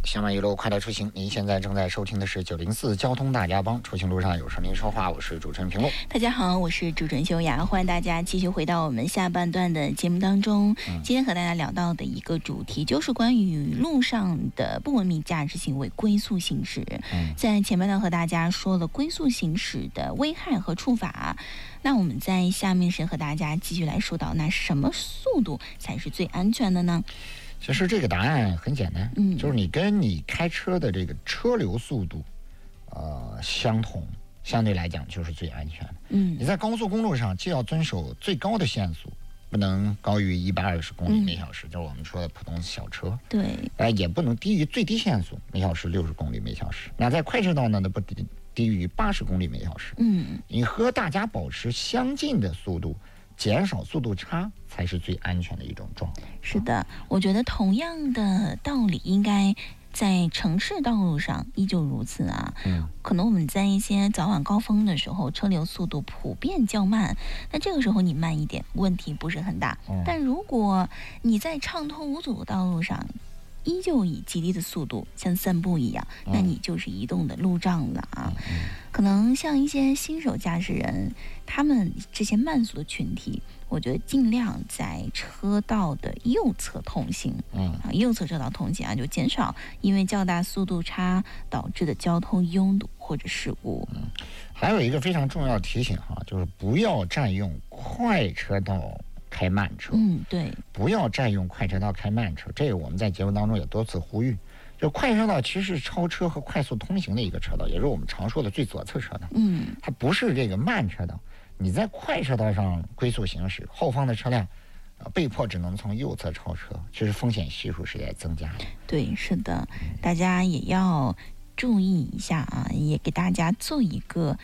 相伴一路快乐出行，您现在正在收听的是904交通大家帮，出行路上有事您说话，我是主持人平路。 大家好，我是主持人修雅，欢迎大家继续回到我们下半段的节目当中。今天和大家聊到的一个主题就是关于路上的不文明驾驶行为龟速行驶。在前半段和大家说了龟速行驶的危害和处罚，那我们在下面是和大家继续来说到，那什么速度才是最安全的呢？ 其实这个答案很简单，就是你跟你开车的这个车流速度，相同，相对来讲就是最安全的。你在高速公路上既要遵守最高的限速，不能高于120公里每小时，就是我们说的普通小车。 对， 也不能低于最低限速每小时60公里每小时。那在快车道呢，不低于80公里每小时。你和大家保持相近的速度，减少速度差才是最安全的一种状态。 是的，我觉得同样的道理应该在城市道路上依旧如此啊。可能我们在一些早晚高峰的时候，车流速度普遍较慢，那这个时候你慢一点，问题不是很大。但如果你在畅通无阻的道路上，依旧以极低的速度像散步一样，那你就是移动的路障了啊。可能像一些新手驾驶人，他们这些慢速的群体，我觉得尽量在车道的右侧通行。右侧车道通行啊，就减少因为较大速度差导致的交通拥堵或者事故。 还有一个非常重要的提醒哈，就是不要占用快车道开慢车。 对， 不要占用快车道开慢车，这个我们在节目当中也多次呼吁。就快车道其实是超车和快速通行的一个车道，也是我们常说的最左侧车道。它不是这个慢车道。你在快车道上龟速行驶，后方的车辆被迫只能从右侧超车，其实风险系数是在增加的。 对，是的，大家也要注意一下啊，也给大家做一个